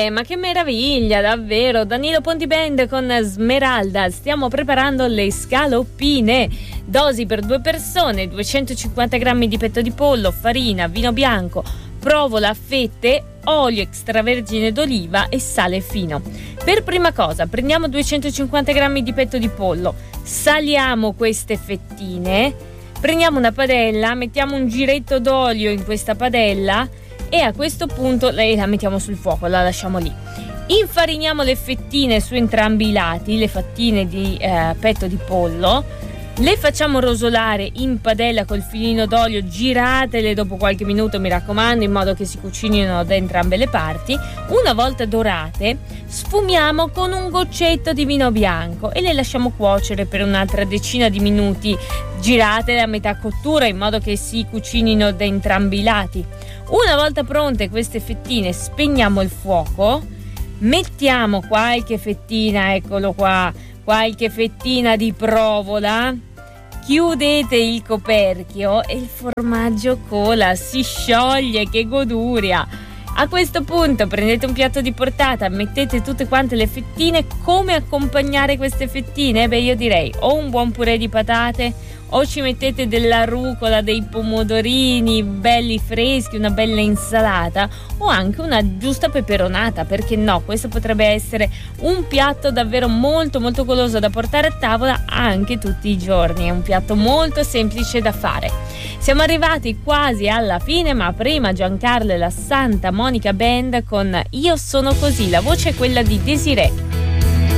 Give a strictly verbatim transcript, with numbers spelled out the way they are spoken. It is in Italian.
Eh, ma che meraviglia, davvero. Danilo Pontiband con Smeralda. Stiamo preparando le scaloppine. Dosi per due persone: duecentocinquanta grammi di petto di pollo, farina, vino bianco, provola a fette, olio extravergine d'oliva e sale fino. Per prima cosa prendiamo duecentocinquanta grammi di petto di pollo, saliamo queste fettine, prendiamo una padella, mettiamo un giretto d'olio in questa padella e a questo punto la mettiamo sul fuoco, la lasciamo lì. Infariniamo le fettine su entrambi i lati, le fettine di eh, petto di pollo, le facciamo rosolare in padella col filino d'olio, giratele dopo qualche minuto, mi raccomando, in modo che si cucinino da entrambe le parti. Una volta dorate, sfumiamo con un goccetto di vino bianco e le lasciamo cuocere per un'altra decina di minuti, giratele a metà cottura in modo che si cucinino da entrambi i lati. Una volta pronte queste fettine, spegniamo il fuoco, mettiamo qualche fettina, eccolo qua, qualche fettina di provola, chiudete il coperchio e il formaggio cola, si scioglie, che goduria. A questo punto prendete un piatto di portata, mettete tutte quante le fettine. Come accompagnare queste fettine? Beh, io direi o un buon purè di patate, o ci mettete della rucola, dei pomodorini belli freschi, una bella insalata, o anche una giusta peperonata, perché no? Questo potrebbe essere un piatto davvero molto molto goloso da portare a tavola anche tutti i giorni. È un piatto molto semplice da fare. Siamo arrivati quasi alla fine, ma prima Giancarlo e la Santa Monica Band con Io sono così. La voce è quella di Desiree.